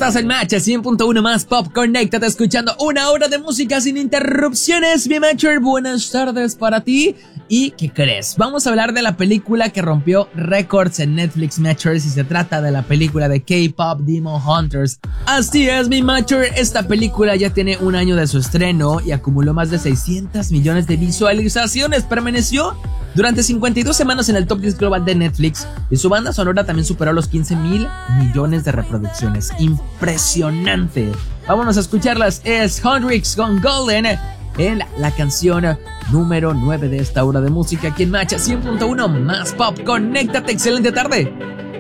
Estás en Match 100.1 más Pop. Conéctate escuchando una hora de música sin interrupciones. Mi Matcher, buenas tardes para ti. ¿Y qué crees? Vamos a hablar de la película que rompió récords en Netflix, Matchers, y se trata de la película de K-Pop Demon Hunters. Así es, mi Matcher, esta película ya tiene un año de su estreno y acumuló más de 600 millones de visualizaciones. Permaneció durante 52 semanas en el top 10 global de Netflix y su banda sonora también superó los 15,000 millones de reproducciones. Impresionante. Vámonos a escucharlas. Es Hendrix con Golden en la canción número 9 de esta hora de música aquí en Match 100.1 más Pop. Conéctate, excelente tarde.